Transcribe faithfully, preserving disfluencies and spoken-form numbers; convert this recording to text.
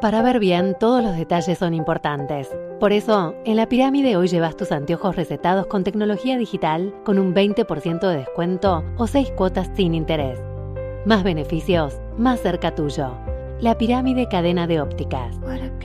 Para ver bien, todos los detalles son importantes. Por eso, en La Pirámide hoy llevas tus anteojos recetados con tecnología digital con un veinte por ciento de descuento o seis cuotas sin interés. Más beneficios, más cerca tuyo. La Pirámide Cadena de Ópticas.